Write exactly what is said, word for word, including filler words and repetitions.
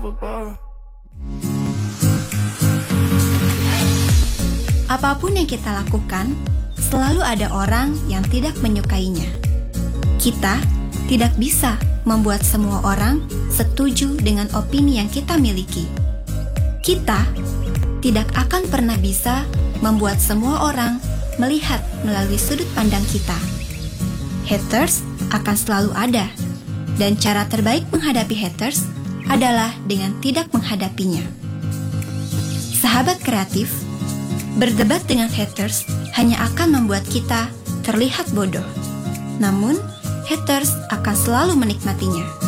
Apapun yang kita lakukan, selalu ada orang yang tidak menyukainya. Kita tidak bisa membuat semua orang setuju dengan opini yang kita miliki. Kita tidak akan pernah bisa membuat semua orang melihat melalui sudut pandang kita. Haters akan selalu ada, dan cara terbaik menghadapi haters adalah dengan tidak menghadapinya. Sahabat kreatif, berdebat dengan haters hanya akan membuat kita terlihat bodoh. Namun, haters akan selalu menikmatinya.